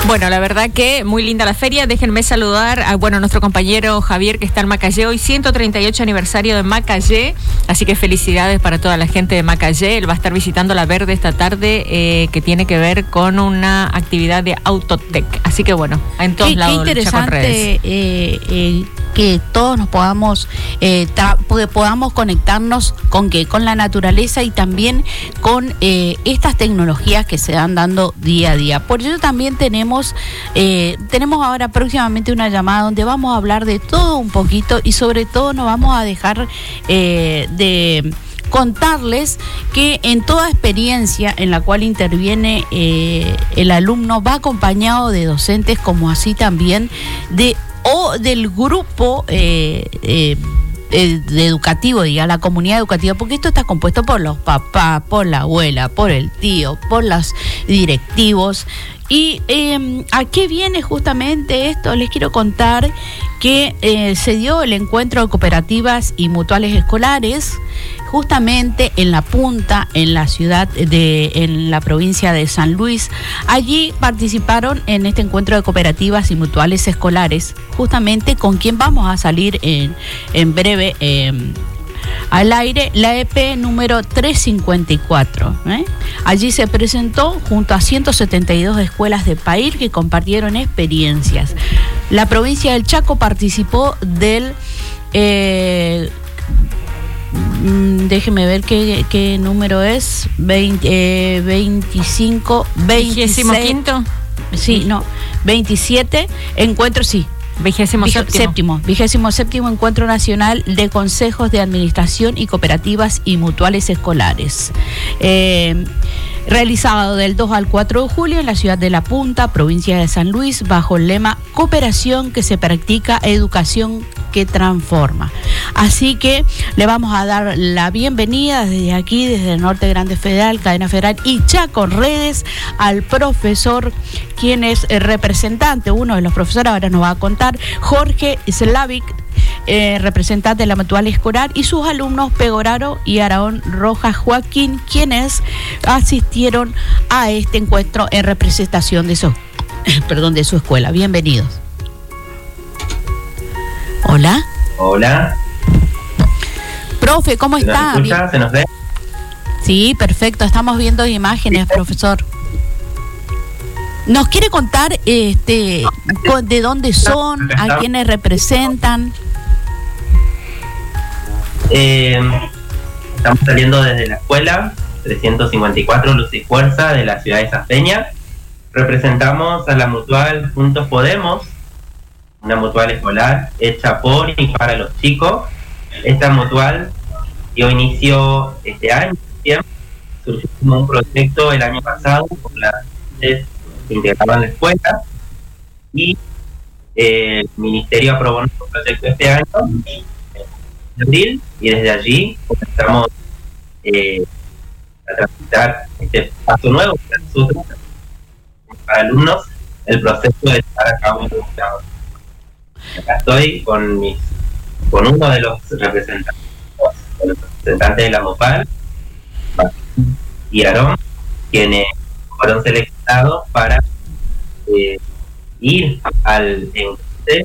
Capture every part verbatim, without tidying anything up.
Bueno, la verdad que muy linda la feria. Déjenme saludar a bueno, nuestro compañero Javier, que está en Macayé hoy, ciento treinta y ocho aniversario de Macayé, así que felicidades para toda la gente de Macayé. Él va a estar visitando La Verde esta tarde, eh, que tiene que ver con una actividad de Autotec. Así que bueno, en todos qué, lados. Qué interesante eh, eh, que todos nos podamos, eh, tra- podamos conectarnos con qué, con la naturaleza y también con eh, estas tecnologías que se van dando día a día. Por eso también tenemos Eh, tenemos ahora próximamente una llamada donde vamos a hablar de todo un poquito y sobre todo nos vamos a dejar eh, de contarles que en toda experiencia en la cual interviene eh, el alumno va acompañado de docentes, como así también de o del grupo eh, eh, de educativo, diga, la comunidad educativa, porque esto está compuesto por los papás, por la abuela, por el tío, por los directivos. ¿Y eh, a qué viene justamente esto? Les quiero contar que eh, se dio el encuentro de cooperativas y mutuales escolares justamente en La Punta, en la ciudad de, en la provincia de San Luis. Allí participaron en este encuentro de cooperativas y mutuales escolares, justamente con quien vamos a salir en, en breve eh, al aire, la E P número trescientos cincuenta y cuatro. ¿eh? Allí se presentó junto a ciento setenta y dos escuelas de país que compartieron experiencias. La provincia del Chaco participó del... Eh, déjeme ver qué, qué número es, veinte, eh, veinticinco, veintiséis... ¿Vigésimo Sí, no, veintisiete encuentros, sí. Vigésimo séptimo. séptimo, vigésimo séptimo Encuentro Nacional de Consejos de Administración y Cooperativas y Mutuales Escolares. Eh, realizado del dos al cuatro de julio en la ciudad de La Punta, provincia de San Luis, bajo el lema Cooperación que se practica, educación que transforma. Así que le vamos a dar la bienvenida desde aquí, desde el Norte Grande Federal, Cadena Federal y Chaco Redes, al profesor, quien es el representante, uno de los profesores, ahora nos va a contar, Jorge Slavic, eh, representante de la Mutual Escolar, y sus alumnos Pegoraro y Araón Rojas Joaquín, quienes asistieron a este encuentro en representación de su, perdón, de su escuela. Bienvenidos. Hola. Hola. Profe, ¿cómo ¿Se nos está? escucha? ¿Se nos ve? Sí, perfecto. Estamos viendo imágenes, profesor. ¿Nos quiere contar este de dónde son, a quiénes representan? Eh, estamos saliendo desde la escuela trescientos cincuenta y cuatro Luz y Fuerza de la ciudad de Safeña. Representamos a la Mutual Juntos Podemos, una mutual escolar hecha por y para los chicos. Esta mutual dio inicio este año, ¿sí? Surgió como un proyecto el año pasado por las que integraban la escuela y eh, el ministerio aprobó nuestro proyecto este año en abril, y desde allí comenzamos eh, a transitar este paso nuevo para nosotros, para alumnos, el proceso de llevar a cabo el trabajo. Acá estoy con mis con uno de los representantes de los representantes de la MUPAL y Aarón, quienes fueron seleccionados para eh, ir al encuentro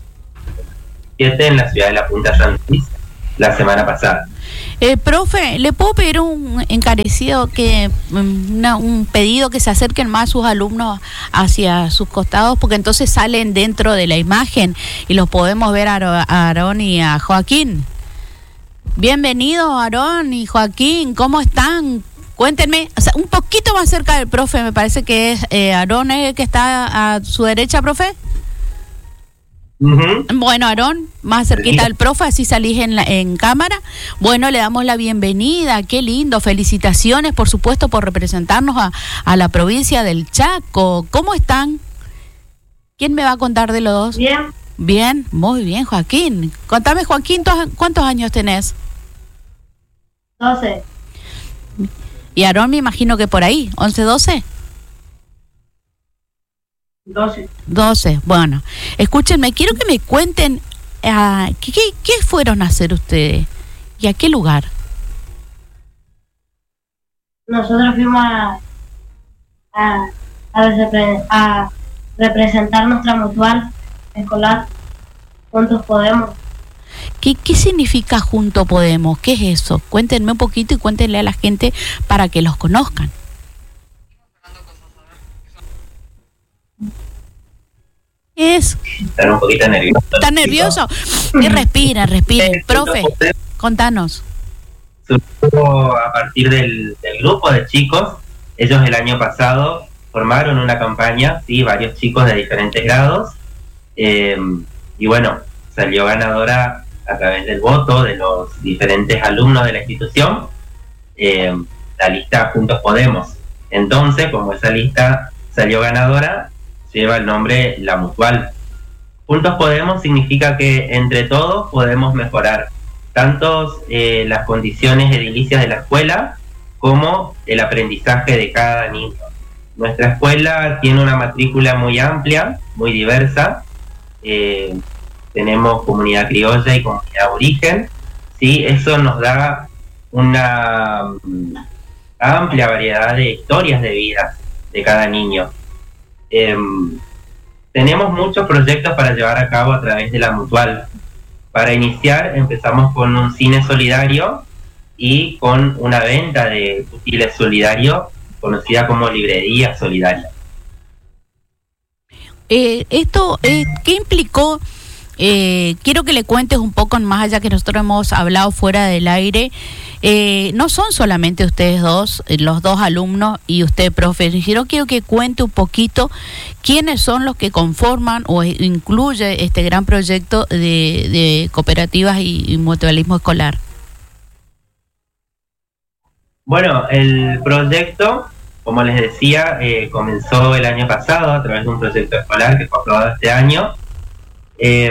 en la ciudad de La Punta San Luis la semana pasada. Eh, profe, ¿le puedo pedir un encarecido, que una, un pedido que se acerquen más sus alumnos hacia sus costados, porque entonces salen dentro de la imagen y los podemos ver a Aarón y a Joaquín? Bienvenidos, Aarón y Joaquín, ¿cómo están? Cuéntenme, o sea, un poquito más cerca del profe, me parece que es eh, Aarón es el que está a su derecha, profe. Uh-huh. Bueno, Aarón, más cerquita del profe, así salís en, la, en cámara. Bueno, le damos la bienvenida, qué lindo, felicitaciones por supuesto por representarnos a, a la provincia del Chaco. ¿Cómo están? ¿Quién me va a contar de los dos? Bien. Bien, muy bien, Joaquín. Contame, Joaquín, ¿cuántos años tenés? doce. Y Aarón, me imagino que por ahí, once, doce. doce. doce, bueno. Escúchenme, quiero que me cuenten uh, ¿qué, qué, qué fueron a hacer ustedes y a qué lugar. Nosotros fuimos a a, a, a representar nuestra mutual escolar Juntos Podemos. ¿Qué, ¿Qué significa Juntos Podemos? ¿Qué es eso? Cuéntenme un poquito y cuéntenle a la gente para que los conozcan. ¿Qué es? Están un poquito nerviosos. ¿Están nerviosos? Y respira, respira. Profe, contanos. Surgió a partir del, del grupo de chicos. Ellos el año pasado formaron una campaña, sí, varios chicos de diferentes grados. Eh, y bueno, salió ganadora a través del voto de los diferentes alumnos de la institución, eh, la lista Juntos Podemos. Entonces, como esa lista salió ganadora, lleva el nombre La Mutual. Juntos Podemos significa que entre todos podemos mejorar tanto eh, las condiciones edilicias de la escuela como el aprendizaje de cada niño. Nuestra escuela tiene una matrícula muy amplia, muy diversa. Eh, tenemos comunidad criolla y comunidad aborigen, ¿sí? Eso nos da una um, amplia variedad de historias de vida de cada niño. Eh, tenemos muchos proyectos para llevar a cabo a través de la Mutual. Para iniciar empezamos con un cine solidario y con una venta de útiles solidarios conocida como librería solidaria. Eh, esto, eh, ¿qué implicó? Eh, quiero que le cuentes un poco, más allá que nosotros hemos hablado fuera del aire. Eh, no son solamente ustedes dos, eh, los dos alumnos y usted, profe. Yo quiero que cuente un poquito quiénes son los que conforman o incluye este gran proyecto de, de cooperativas y, y mutualismo escolar. Bueno, el proyecto, como les decía, eh, comenzó el año pasado a través de un proyecto escolar que fue aprobado este año. Eh,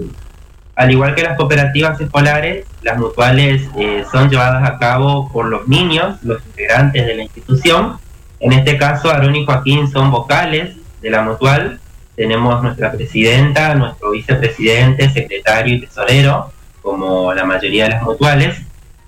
al igual que las cooperativas escolares, las mutuales eh, son llevadas a cabo por los niños, los integrantes de la institución. En este caso, Aarón y Joaquín son vocales de la mutual. Tenemos nuestra presidenta, nuestro vicepresidente, secretario y tesorero, como la mayoría de las mutuales,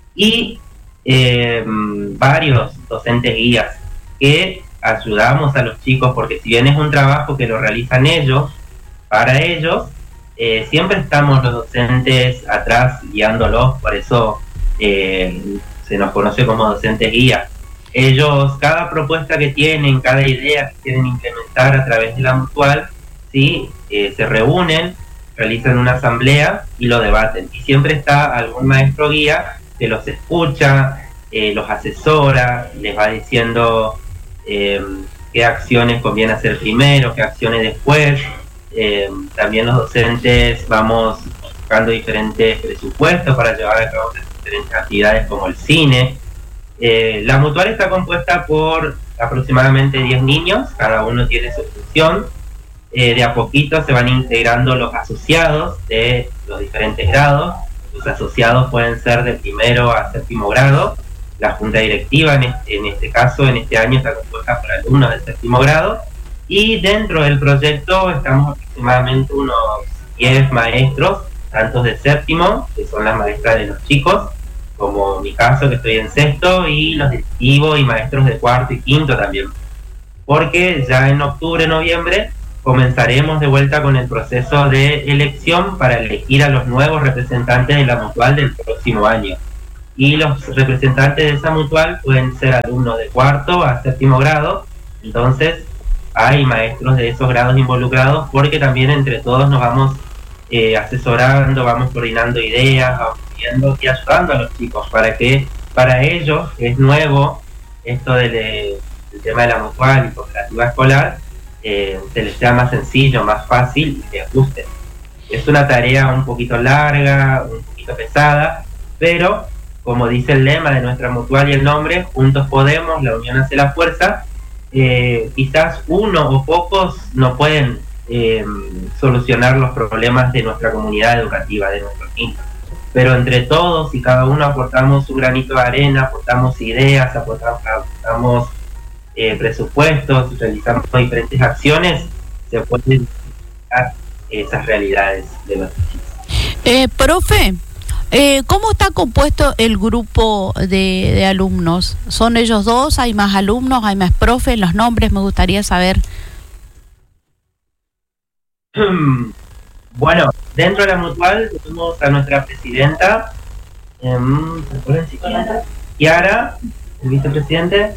y eh, varios docentes guías que ayudamos a los chicos, porque si bien es un trabajo que lo realizan ellos, para ellos, eh, siempre estamos los docentes atrás guiándolos, por eso eh, se nos conoce como docentes guías. Ellos, cada propuesta que tienen, cada idea que quieren implementar a través de la mutual, ¿sí? eh, se reúnen, realizan una asamblea y lo debaten. Y siempre está algún maestro guía que los escucha, eh, los asesora, les va diciendo eh, qué acciones conviene hacer primero, qué acciones después. Eh, también los docentes vamos buscando diferentes presupuestos para llevar a cabo diferentes actividades como el cine. Eh, la mutual está compuesta por aproximadamente diez niños, cada uno tiene su función. Eh, de a poquito se van integrando los asociados de los diferentes grados. Los asociados pueden ser de primero a séptimo grado. La junta directiva en este, en este caso, en este año, está compuesta por alumnos del séptimo grado. Y dentro del proyecto estamos aproximadamente unos diez maestros, tantos de séptimo, que son las maestras de los chicos, como mi caso, que estoy en sexto, y los directivos y maestros de cuarto y quinto también. Porque ya en octubre, noviembre, comenzaremos de vuelta con el proceso de elección para elegir a los nuevos representantes de la mutual del próximo año. Y los representantes de esa mutual pueden ser alumnos de cuarto a séptimo grado. Entonces hay maestros de esos grados involucrados, porque también entre todos nos vamos eh, asesorando, vamos coordinando ideas, vamos viendo y ayudando a los chicos para que para ellos, que es nuevo esto del, del tema de la mutual y cooperativa escolar, eh, se les sea más sencillo, más fácil y les guste. Es una tarea un poquito larga, un poquito pesada, pero como dice el lema de nuestra mutual y el nombre, Juntos Podemos, la unión hace la fuerza. Eh, quizás uno o pocos no pueden eh, solucionar los problemas de nuestra comunidad educativa, de nuestros niños, pero entre todos y cada uno aportamos un granito de arena, aportamos ideas, aportamos, aportamos eh, presupuestos, realizamos diferentes acciones, se pueden dar esas realidades de nuestros chicos. Eh, profe, Eh, ¿cómo está compuesto el grupo de, de alumnos? ¿Son ellos dos? ¿Hay más alumnos? ¿Hay más profes? Los nombres me gustaría saber. Bueno, dentro de la mutual tenemos a nuestra presidenta, eh, ¿recuerdan si Kiara? Kiara, el vicepresidente.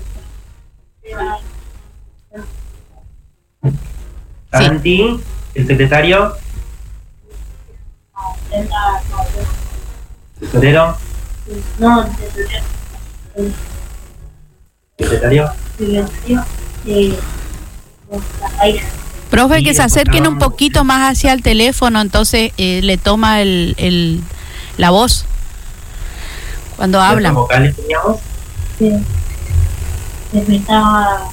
Santi, el secretario. ¿Tesorero? No, ¿Secretario? secretario. Eh, ahí. Profe, Sí, que se después acerquen un estábamos- poquito más hacia el teléfono, entonces eh, le toma el, el, la voz cuando hablan. ¿Cuántos vocales teníamos? Sí. Después estaba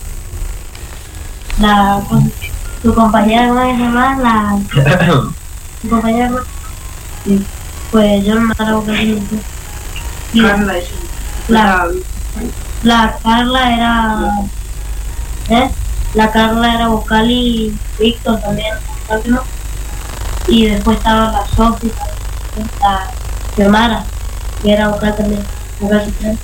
la tu compañera, ¿cómo se llama? La tu compañera, sí. Pues yo no me acuerdo qué sí. Carla, ella. La, la Carla era ¿eh? La Carla era vocal y Víctor también, ¿no? Y después estaba la Sofía, la Xiomara, que era vocal también, vocal suplente.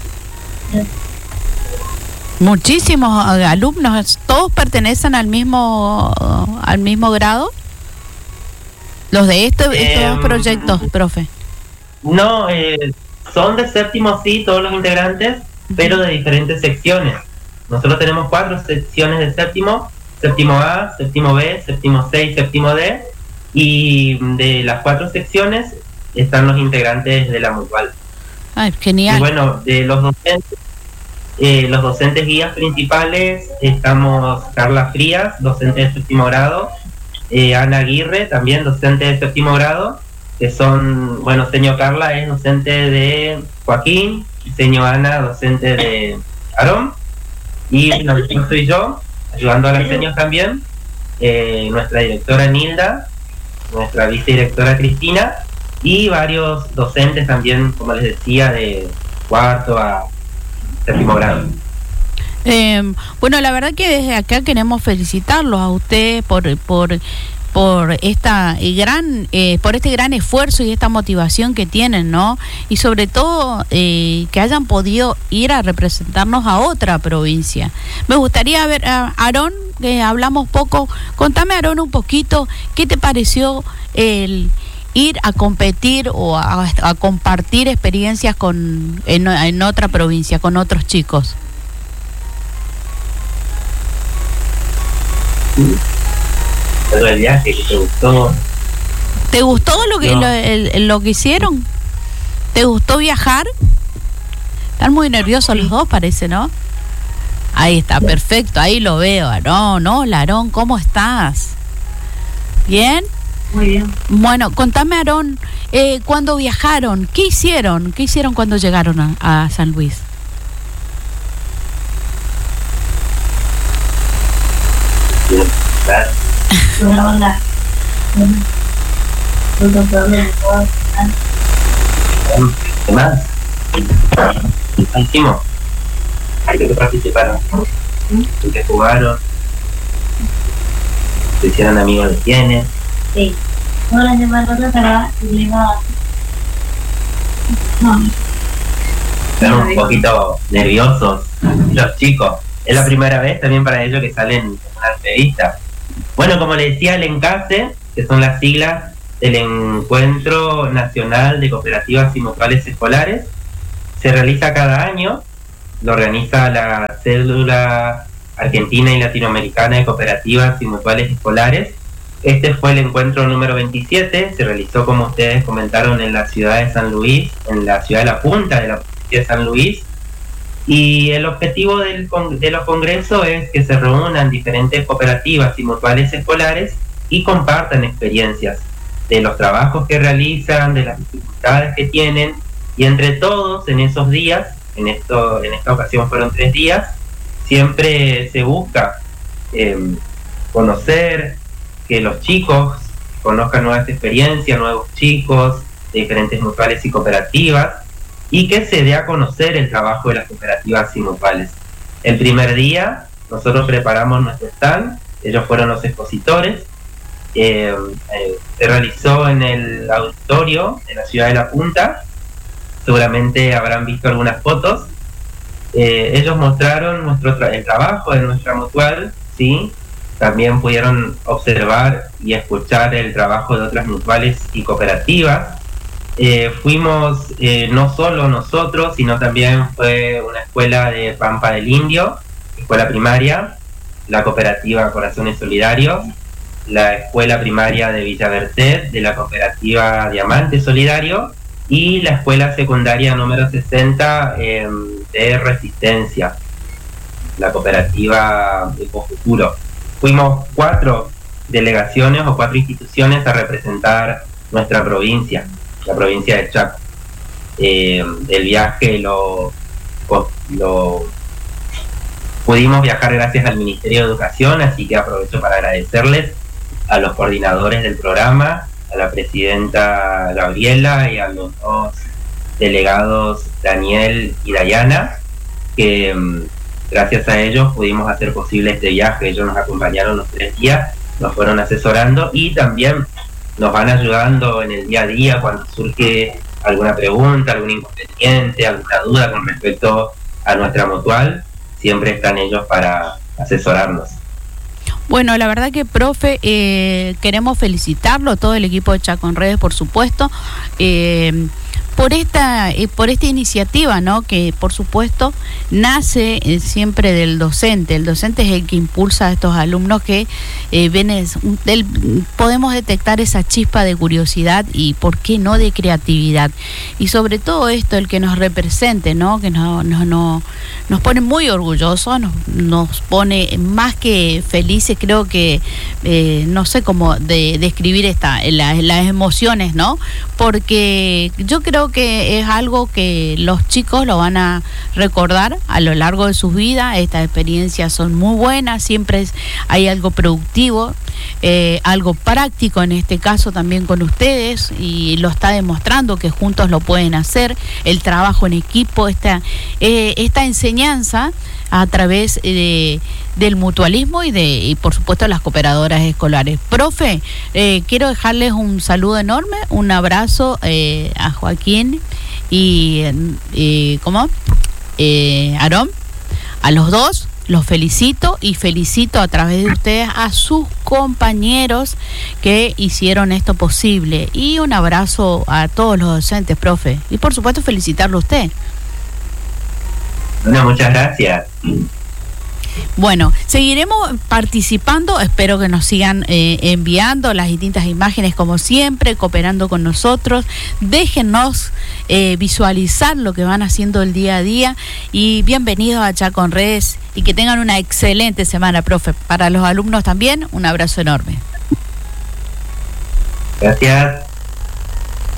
Muchísimos eh, alumnos, todos pertenecen al mismo al mismo grado. Los de este, estos Em, dos proyectos, profe. No, eh, son de séptimo sí, todos los integrantes, pero de diferentes secciones. Nosotros tenemos cuatro secciones de séptimo, séptimo A, séptimo B, séptimo C y séptimo D, y de las cuatro secciones están los integrantes de la mutual. Ay, Y genial. bueno, de los docentes, eh, los docentes guías principales, estamos Carla Frías, docente de séptimo grado, eh, Ana Aguirre, también docente de séptimo grado, que son, bueno, señor Carla es docente de Joaquín, señor Ana, docente de Aarón, y bueno, yo soy yo, ayudando a las señas también, eh, nuestra directora Nilda, nuestra vicedirectora Cristina, y varios docentes también, como les decía, de cuarto a séptimo grado. Eh, bueno, la verdad que desde acá queremos felicitarlos a ustedes por por por esta eh, gran eh, por este gran esfuerzo y esta motivación que tienen, ¿no? Y sobre todo eh, que hayan podido ir a representarnos a otra provincia. Me gustaría ver, a Aarón, que hablamos poco, contame, Aarón, un poquito, ¿qué te pareció el ir a competir o a, a compartir experiencias con en, en otra provincia, con otros chicos? Todo el viaje, que te gustó. ¿Te gustó lo que No. lo, el- lo que hicieron? ¿Te gustó viajar? Están muy nerviosos los dos, parece, ¿no? Ahí está, perfecto, ahí lo veo. Aarón, hola, Aarón, ¿cómo estás? ¿Bien? Muy bien. Bueno, contame, Aarón, eh, cuando viajaron, ¿qué hicieron? ¿Qué hicieron cuando llegaron a, a San Luis? Claro. Una onda. Juntos podemos jugar. ¿Qué más? ¿Qué hicimos? ¿De qué participaron? ¿De qué jugaron? ¿Se hicieron amigos de quiénes? Sí. Todas las semanas acá y le iba a... No, Están un poquito nerviosos los chicos. Es la primera vez también para ellos que salen en una entrevista. Bueno, como les decía, el ENCASE, que son las siglas del Encuentro Nacional de Cooperativas y Mutuales Escolares, se realiza cada año, lo organiza la Cédula Argentina y Latinoamericana de Cooperativas y Mutuales Escolares. Este fue el encuentro número veintisiete, se realizó, como ustedes comentaron, en la ciudad de San Luis, en la ciudad de La Punta de la provincia de San Luis. Y el objetivo del con- de los congresos es que se reúnan diferentes cooperativas y mutuales escolares y compartan experiencias de los trabajos que realizan, de las dificultades que tienen, y entre todos en esos días, en esto en esta ocasión fueron tres días, siempre se busca eh, conocer, que los chicos conozcan nuevas experiencias, nuevos chicos de diferentes mutuales y cooperativas, y que se dé a conocer el trabajo de las cooperativas y mutuales. El primer día nosotros preparamos nuestro stand, ellos fueron los expositores, eh, eh, se realizó en el auditorio de la ciudad de La Punta, seguramente habrán visto algunas fotos. Eh, ellos mostraron nuestro tra- el trabajo de nuestra mutual, ¿sí? también pudieron observar y escuchar el trabajo de otras mutuales y cooperativas. Eh, fuimos eh, no solo nosotros, sino también fue una escuela de Pampa del Indio, escuela primaria, la cooperativa Corazones Solidarios, la escuela primaria de Villa Bertet, de la cooperativa Diamante Solidario, y la escuela secundaria número sesenta eh, de Resistencia, la cooperativa Ecofuturo. Fuimos cuatro delegaciones o cuatro instituciones a representar nuestra provincia, la provincia de Chaco. Eh, el viaje lo, lo pudimos viajar gracias al Ministerio de Educación, así que aprovecho para agradecerles a los coordinadores del programa, a la presidenta Gabriela y a los dos delegados Daniel y Dayana, que gracias a ellos pudimos hacer posible este viaje. Ellos nos acompañaron los tres días, nos fueron asesorando y también nos van ayudando en el día a día cuando surge alguna pregunta, algún inconveniente, alguna duda con respecto a nuestra mutual. Siempre están ellos para asesorarnos. Bueno, la verdad que, profe, eh, queremos felicitarlo, todo el equipo de Chaco en Redes, por supuesto, eh, por esta eh, por esta iniciativa, ¿no? Que por supuesto nace eh, siempre del docente. El docente es el que impulsa a estos alumnos que eh, ven es, del, podemos detectar esa chispa de curiosidad y por qué no de creatividad, y sobre todo esto, el que nos represente, ¿no? Que no, no, no, nos pone muy orgullosos, nos, nos pone más que felices. Creo que eh, no sé cómo de, describir esta la, las emociones, ¿no? Porque yo creo que es algo que los chicos lo van a recordar a lo largo de sus vidas. Estas experiencias son muy buenas, siempre es, hay algo productivo, eh, algo práctico en este caso también con ustedes, y lo está demostrando que juntos lo pueden hacer, el trabajo en equipo, esta, eh, esta enseñanza a través de, del mutualismo y de y por supuesto las cooperadoras escolares. Profe, eh, quiero dejarles un saludo enorme, un abrazo eh, a Joaquín y eh, ¿cómo? Eh, Aarón, a los dos. Los felicito y felicito a través de ustedes a sus compañeros que hicieron esto posible. Y un abrazo a todos los docentes, profe. Y por supuesto felicitarlo a usted. Bueno, muchas gracias. Bueno, seguiremos participando, espero que nos sigan eh, enviando las distintas imágenes como siempre, cooperando con nosotros. Déjennos eh, visualizar lo que van haciendo el día a día, y bienvenidos a Chaco en Redes, y que tengan una excelente semana, profe. Para los alumnos también, un abrazo enorme. Gracias.